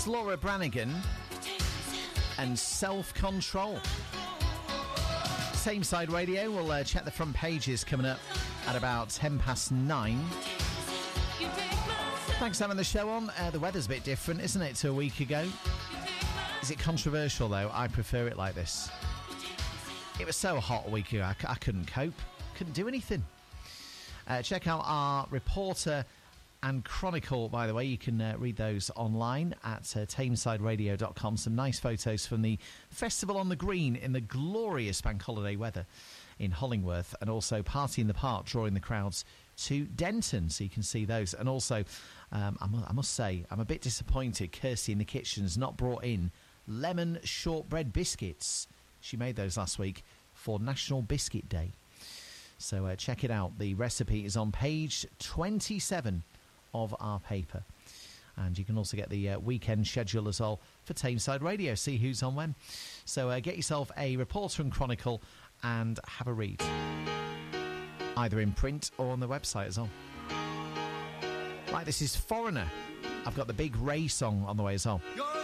It's Laura Branigan and Self-Control. Tameside Radio. We'll check the front pages coming up at about 9:10. Thanks for having the show on. The weather's a bit different, isn't it, to a week ago? Is it controversial, though? I prefer it like this. It was so hot a week ago, I couldn't cope. Couldn't do anything. Check out our Reporter and Chronicle, by the way. You can read those online at tamesideradio.com. Some nice photos from the Festival on the Green in the glorious bank holiday weather in Hollingworth, and also Party in the Park drawing the crowds to Denton, so you can see those. And also, I must say, I'm a bit disappointed Kirsty in the kitchen's not brought in lemon shortbread biscuits. She made those last week for National Biscuit Day. So check it out. The recipe is on page 27 of our paper. And you can also get the weekend schedule as well for Tameside Radio. See who's on when. So get yourself a Reporter and Chronicle and have a read. Either in print or on the website as well. Right, this is Foreigner. I've got the Big Ray song on the way as well.